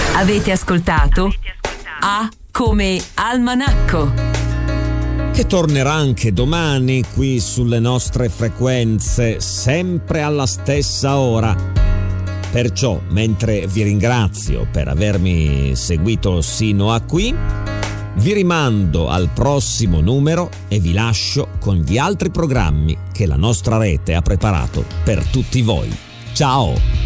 Avete ascoltato A come Almanacco, che tornerà anche domani qui sulle nostre frequenze, sempre alla stessa ora. Perciò, mentre vi ringrazio per avermi seguito sino a qui, vi rimando al prossimo numero e vi lascio con gli altri programmi che la nostra rete ha preparato per tutti voi. Ciao!